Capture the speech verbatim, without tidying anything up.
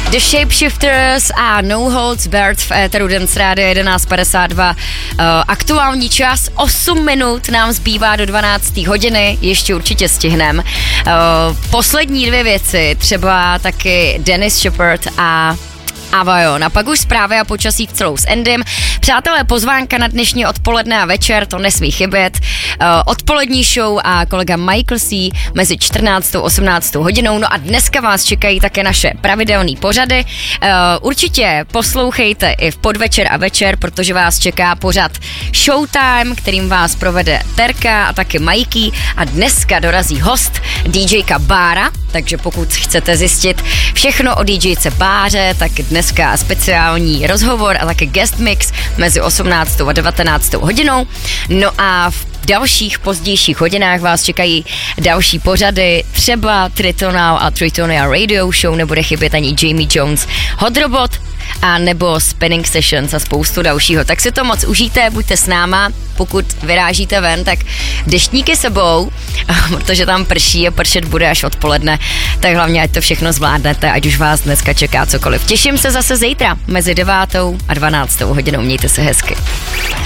The Shapeshifters a No Holds Barred v éteru Dance Radio jedenáct padesát dva. Uh, aktuální čas, osm minut nám zbývá do dvanácté hodiny, ještě určitě stihnem. Uh, poslední dvě věci, třeba taky Dennis Shepard a Avajon. A pak už zprávy a počasí celou s Endym. Přátelé, pozvánka na dnešní odpoledne a večer, to nesmí chybět. Uh, odpolední show a kolega Michael C. mezi čtrnáctou a osmnáctou hodinou. No a dneska vás čekají také naše pravidelné pořady. Uh, určitě poslouchejte i v podvečer a večer, protože vás čeká pořad Showtime, kterým vás provede Terka a taky Mikey. A dneska dorazí host DJka Bára, takže pokud chcete zjistit všechno o DJce Báře, tak dneska speciální rozhovor a taky guest mix mezi osmnáctou a devatenáctou hodinou. No a v dalších pozdějších hodinách vás čekají další pořady, třeba Tritonal a Tritonia Radio Show, nebude chybět ani Jamie Jones Hot Robot a nebo Spinning Sessions a spoustu dalšího. Tak si to moc užijte, buďte s náma, pokud vyrážíte ven, tak deštníky sebou, protože tam prší a pršet bude až odpoledne, tak hlavně ať to všechno zvládnete, ať už vás dneska čeká cokoliv. Těším se zase zítra mezi devátou a dvanáctou hodinou, mějte se hezky.